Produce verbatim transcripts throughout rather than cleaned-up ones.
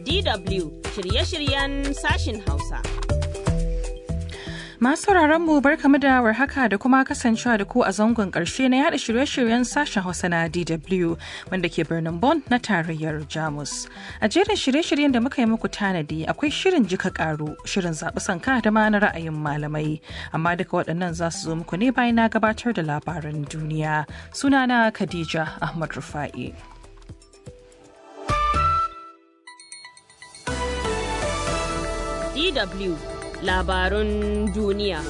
D W shirye-shiryen sashin Hausa. Masu mu barkamu da warhaka da kuma kasancewa da ku a zangon ƙarshe na yada shirye-shiryen sashen Hausa na D W wanda ke birnin Bonn na tarayyar Jamus. A jerin shirye-shiryen da muka yi muku tanadi akwai shirin jika ƙaru, shirin zaɓi sanka da ma na ra'ayin malamai. Amma duka waɗannan za su zo muku ne bayan na gabatar da labaran duniya. Sunana Khadija Ahmad Rufa'i. D W Labarun duniya.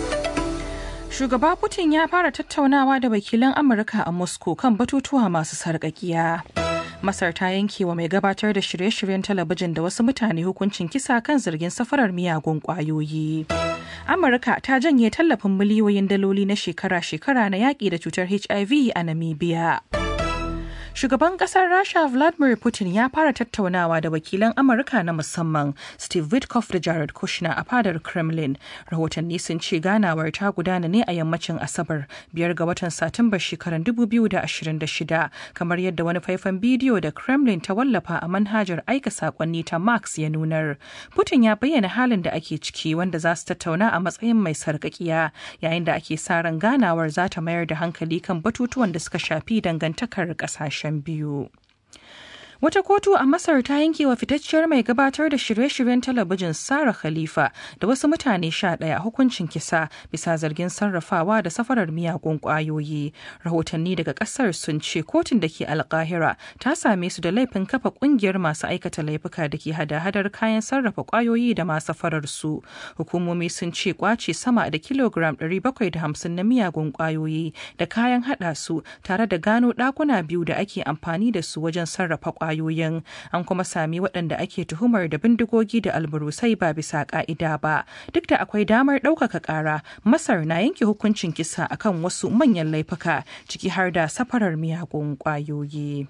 Shugaba Putin ya fara tattaunawa da wakilan Amurka a Moscow kan batutuwa masu sarƙaƙiya. Masar ta yanke wa mai gabatar da shirye-shiryen talabijin da wasu mutane hukuncin kisa kan zargin safarar miyagun ƙwayoyi. Amurka ta janye tallafin miliyoyin daloli na shekara-shekara na yaƙi da cutar H I V a Namibia. Shugaban kasar Rasha Vladimir Putin ya fara tattaunawa da wakilan Amurka na musamman Steve Witkoff da Jared Kushner a fadar Kremlin. Rahotanni sun ce ganawar ta gudana ne a yammacin Asabar biyar ga watan Satumbar shekarar dubu biyu da ashirin da shida, kamar yadda wani faifan bidiyo da Kremlin ta wallafa a manhajar aika sakonni ta Max ya nunar. Putin ya bayyana halin da ake ciki wanda za su tattauna a matsayin mai sarƙaƙiya, yayin da ake sa ran ganawar za ta mayar da hankali kan batutuwan da suka shafi dangantakar ƙasashen biyu. Wata kotu a Masar ta yanke wa fitacciyar mai gabatar da shirye-shiryen talabijin Sarah Khalifa da wasu mutane sha ɗaya hukuncin kisa bisa zargin sarrafawa da safarar miyagun ƙwayoyi. Rahotanni daga ƙasar sun ce kotun da ke Alƙahira ta same su da laifin kafa ƙungiyar masu aikata laifuka da ke hada-hadar kayan sarrafa ƙwayoyi da ma safarar su. Hukumomi sun ce ƙwace sama da kilogram ɗari bakwai da hamsin na miyagun ƙwayoyi da kayan haɗa su tare da gano ɗakuna biyu da ake amfani da su wajen sarrafa ƙwayoyi. Kwayoyin an kuma sami waɗanda ake tuhumar da bindigogi da alburusai ba bisa ƙa'ida ba. Duk da akwai damar ɗaukaka ƙara, Masar na yanke hukuncin kisa akan wasu manyan laifuka ciki har da safarar miyagun ƙwayoyi.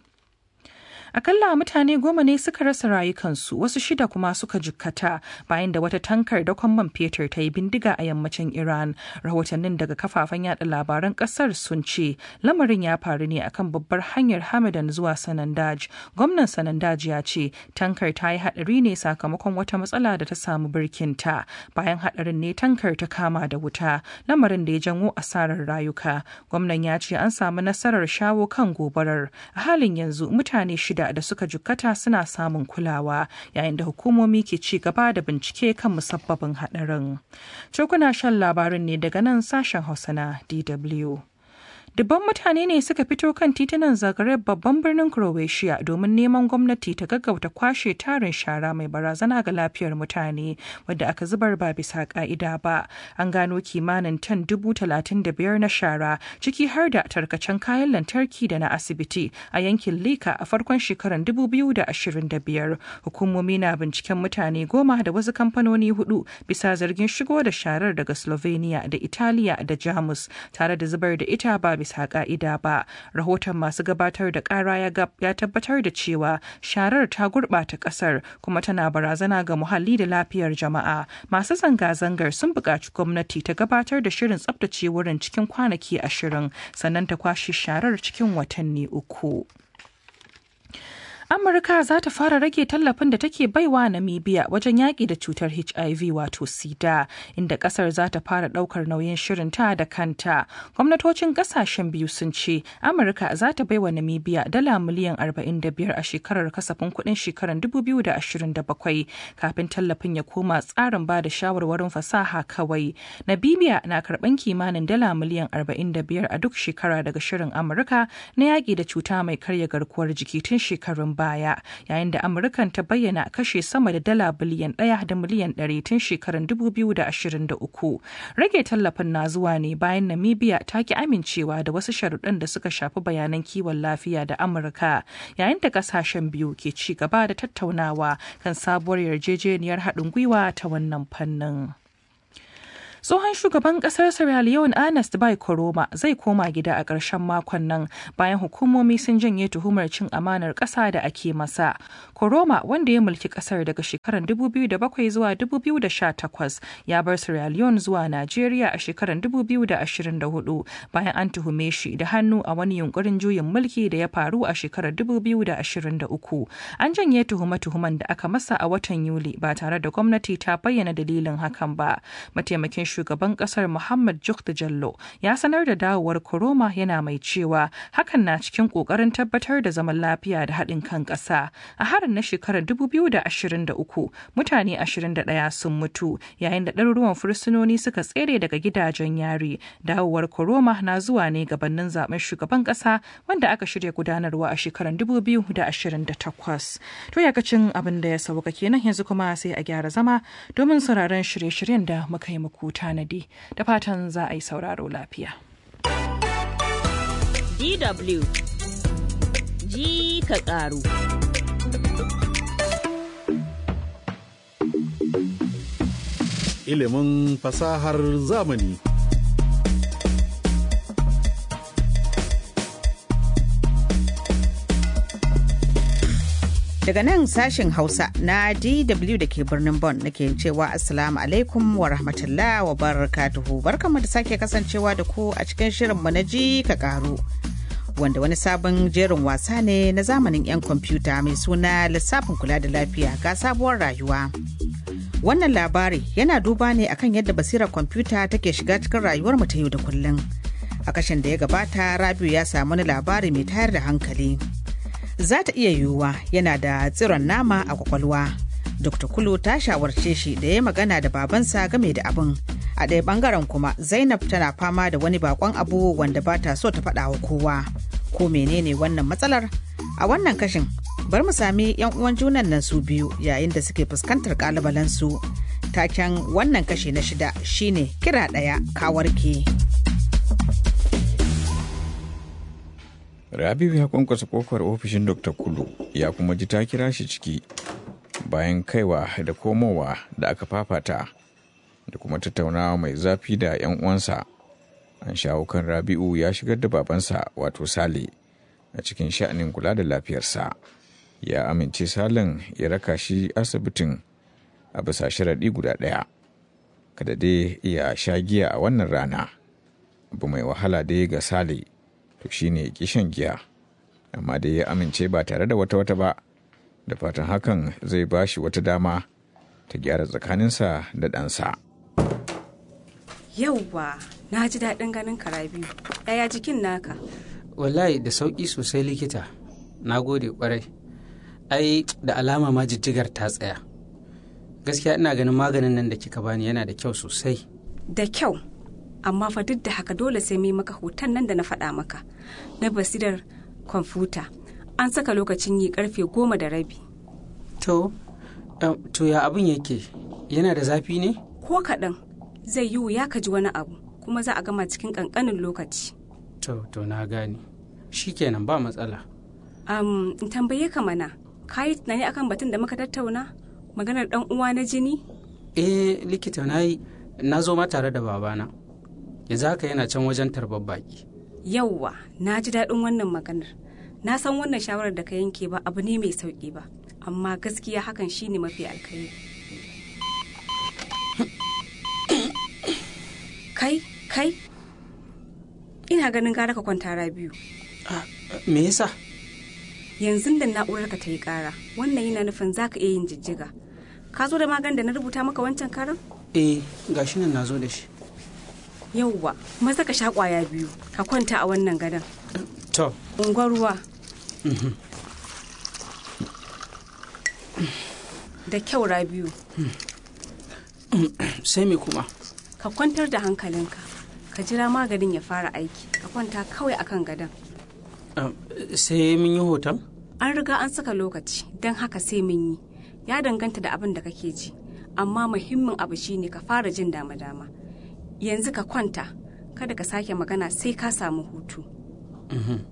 Akalla mutane goma ne suka rasa rayukansu, wasu shida kuma suka jikkata bayan da wata tankar dakon man fetur ta yi bindiga a yammacin Iran. Rahotannin daga kafafen yada labaran kasar sun ce lamarin ya faru ne akan babbar hanyar Hamadan zuwa Sanandaj. Gwamnan Sanandaj ya ce tankar ta yi hadari ne sakamakon wata matsala da ta samu birkinta. Bayan hadarin ne tankar ta kama da wuta, lamarin da ya janwo asarar rayuka. Gwamnan ya ce an samu nasarar shawo kan gobarar. A halin yanzu mutane shida da suka jukkata suna samun kulawa yayin da hukumomi ke ci gaba da bincike kan musabbabin hadarin. Cokuna shan labarin ne daga nan sashen Hausa na D W. Dubban mutane ne suka fito kan titunan Zagreb babban birnin Croatia domin neman gwamnati ta gaggauta kwashe tarin shara mai barazana ga lafiyar mutane wadda aka zubar ba bisa ka'ida ba. An gano kimanin tan dubu talatin da biyar na shara ciki har da tarkacen kayan lantarki da na asibiti a yankin Lika a farkon shekarar dubu biyu da ashirin da biyar. Hukumomi na binciken mutane goma da wasu kamfanoni hudu bisa zargin shigo da sharar daga Slovenia da Italiya da Jamus tare da zubar da ita ba bisa ka'ida ba. Rahoton masu gabatar da kara ya tabbatar da cewa sharar ta gurɓata ƙasar kuma tana barazana ga muhalli da lafiyar jama'a. Masu zanga-zangar sun buƙaci gwamnati ta gabatar da shirin tsabtace wurin cikin kwanaki ashirin sannan ta kwashe sharar cikin watanni uku. Amurka za ta fara rage tallafin da take baiwa Namibia wajen yaƙi da cutar H I V wato sida, inda ƙasar za ta fara ɗaukar nauyin shirinta da kanta. Gwamnatocin ƙasashen biyu sun ce Amurka za ta baiwa Namibia dala miliyan arba'in da biyar a shekarar kasafin kuɗin shekarar dubu biyu da ashirin da bakwai kafin tallafin ya koma tsarin ba da shawarwarin fasaha kawai. Namibia na karɓan kimanin dala miliyan arba'in da biyar a duk shekara daga shirin Amurka na yaƙi da cuta mai karya garkuwar jiki tun shekarun baya, yayin da Amurkan ta bayyana kashe sama da dala biliyan ɗaya da miliyan ɗari tun shekarar dubu biyu da ashirin da uku. Rage tallafin na zuwa ne bayan Namibia ta ki amincewa da wasu sharuɗan da suka shafi bayanan kiwon lafiya da Amurka, yayin da ƙasashen biyu ke ci gaba da tattaunawa kan sabuwar yarjejeniyar haɗin gwiwa ta wannan fannin. Tsohon shugaban kasar Sierra Leone Ernest Bai Koroma zai koma gida a ƙarshen makon nan bayan hukumomi sun janye tuhumar cin amanar ƙasa da ake masa. Koroma, wanda ya mulki ƙasar daga shekarar dubu biyu da bakwai zuwa dubu biyu da sha takwas, ya bar Sierra Leone zuwa Najeriya a shekarar dubu biyu da ashirin da hudu bayan an tuhume shi da hannu a wani yunkurin juyin mulki da ya faru a shekarar dubu biyu da ashirin da uku. An janye tuhume-tuhumen da aka masa a watan Yuli ba tare da gwamnati ta bayyana dalilin hakan ba. Mataimakin shugaban kasar Muhammad Jukta Jallo ya sanar da dawowar Koroma, yana mai cewa hakan na cikin kokarin tabbatar da zaman lafiya da haɗin kan ƙasa. A harin na shekarar dubu biyu da ashirin da uku, mutane ashirin da ɗaya sun mutu yayin da ɗaruruwan fursunoni suka tsere daga gidajen yari. Dawowar Koroma na zuwa ne gabanin zaben shugaban ƙasa wanda aka shirya gudanarwa a shekarar dubu biyu da ashirin da takwas. To yakacin abin da ya sauka kenan, yanzu kuma sai a gyara zama domin sauraron shirye-shiryen da muka yi muku tanadi, da fatan za a yi sauraro lafiya. D W ji ka ƙaru. Ilimin fasahar zamani. Daga nan sashen Hausa na D W da ke birnin Bonn nake cewa Assalamu alaikum wa rahmatullah wa barakatuhu. Barkanmu da sake kasancewa da ku a cikin shirinmu na ji ka karu. Wanda wani sabon jerin wasa ne na zamanin 'yan kwamfuta mai suna lissafin kula da lafiya ga sabuwar rayuwa. Wannan labari yana duba ne akan yadda basirar kwamfuta take shiga cikin rayuwar mu ta yau da kullum. A kashin da ya gabata, Rabiu ya samu wani labari mai tayar da hankali. Za ta iya yiwuwa yana da tsiron nama a kwakwalwa. Dokta Kulu ta shawarce shi da ya magana da babansa game da abin. A ɗaya ɓangaren kuma Zainab tana fama da wani bakon abu wanda ba ta so ta faɗa wa kowa. Ko menene wannan matsalar? A wannan kashin bar mu sami 'yan uwan junan nan su biyu yayin da suke fuskantar ƙalubalensu. Taken wannan kashi na shida shine kira ɗaya ka warke. Rabiu ya kwankwasa kofar ofishin Dokta Kulu ya kuma ji ta kira shi ciki bayan kaiwa da komowa da aka fafata da kuma tattaunawa mai zafi da 'yan uwansa. An shawo kan Rabiu ya shigar da babansa wato Sale a cikin sha'anin kula da lafiyarsa. Ya amince Salen ya raka shi asibitin a bisa sharaɗi guda ɗaya. Kada dai ya sha giya a wannan rana. Abu mai wahala dai ga Sale to shi ne ya shan giya, amma dai ya amince ba tare da wata wata ba, da fatan hakan zai ba shi wata dama ta gyara tsakaninsa da ɗansa. Yauwa, na ji daɗin ganin ka Rabiu. Yaya jikin naka? Wallahi da sauƙi sosai likita, na gode ƙwarai. Ai da alama ma jijjigar ta tsaya. Gaskiya ina ganin maganin nan da kika bani yana da kyau sosai. Da kyau. Amma fa duk da haka dole sai mai maka hoton nan da na faɗa maka na basirar kwamfuta. An saka lokacin yi karfe goma da rabi. To, um, to ya abin yake? Yana da zafi ne? Ko kaɗan, zai yi wuya ka ji wani abu kuma za a gama cikin ƙanƙanin lokaci. To, to na gane. Shikenan ba matsala. Um, in tambaye ka mana, ka yi tunani akan batun da muka tattauna? Maganar ɗan uwa na jini? Eh, likita na yi, na zo ma tare da babana. Yanzu haka yana can wajen tarbar baki. Yauwa, na ji daɗin wannan maganar. Na san wannan shawarar da ka yanke ba abu ne mai sauƙi ba, amma gaskiya hakan shine mafi alkhairi. Kai, kai, ina ganin gara ka kwanta Rabiu. Me yasa? Yanzu da na'urar ka ta yi ƙara, wannan yana nufin za ka iya yin jijjiga. Ka zo da maganin da na rubuta maka wancan karan? Eh, gashi nan na zo da shi. Yauwa, maza ka sha kwaya biyu, ka kwanta a wannan gadon. To. Unguwar ruwa. Da kyau Rabiu. Sai me kuma? Ka kwantar da hankalinka, ka jira maganin ya fara aiki, ka kwanta kawai akan gadon. Uh, sai mun yi hoton? An riga an saka lokaci, don haka sai mun yi. Ya danganta da abin da kake ji, amma muhimmin abu shine ka fara jin dama-dama. Yanzu ka kwanta, kada ka sake magana sai ka samu hutu.